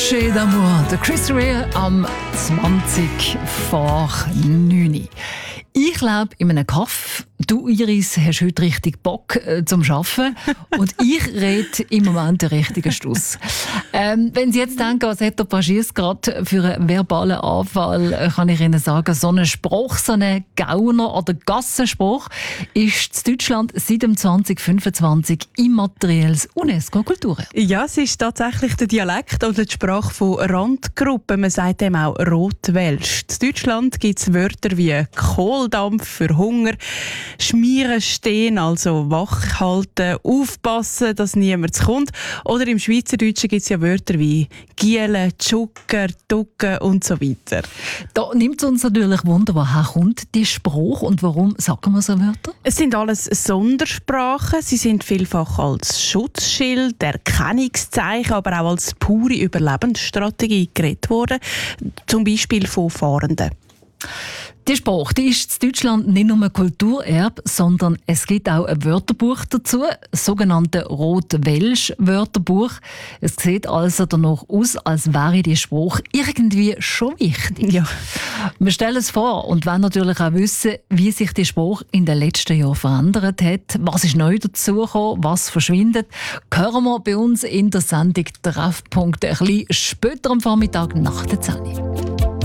Touché d'amour, der Chris Rea am 20 vor 9. Ich lebe in einem Kaff. Du, Iris, hast heute richtig Bock zum Arbeiten. Und ich rede im Moment den richtigen Schluss. Wenn Sie jetzt denken, was hat der Pagiers gerade für einen verbalen Anfall, kann ich Ihnen sagen, so ein Spruch, so ein Gauner- oder Gassenspruch ist in Deutschland seit dem 2025 immaterielles UNESCO-Kulturerbe. Ja, es ist tatsächlich der Dialekt oder die Sprache von Randgruppen. Man sagt dem auch Rotwelsch. In Deutschland gibt es Wörter wie Kohldampf für Hunger, Schmieren stehen, also wach halten, aufpassen, dass niemand kommt. Oder im Schweizerdeutschen gibt es ja Wörter wie Gielen, Tschucker, Ducken und so weiter. Da nimmt es uns natürlich Wunder, woher kommt der Spruch und warum sagen wir so Wörter? Es sind alles Sondersprachen. Sie sind vielfach als Schutzschild, Erkennungszeichen, aber auch als pure Überlebensstrategie geredet worden. Zum Beispiel von Fahrenden. Die Sprache, die ist in Deutschland nicht nur ein Kulturerbe, sondern es gibt auch ein Wörterbuch dazu, das sogenannte Rotwelsch-Wörterbuch. Es sieht also danach aus, als wäre der Spruch irgendwie schon wichtig. Ja. Wir stellen es vor und wollen natürlich auch wissen, wie sich der Spruch in den letzten Jahren verändert hat. Was ist neu dazugekommen, was verschwindet? Hören wir bei uns in der Sendung «Treffpunkt» ein bisschen später am Vormittag nach der 10.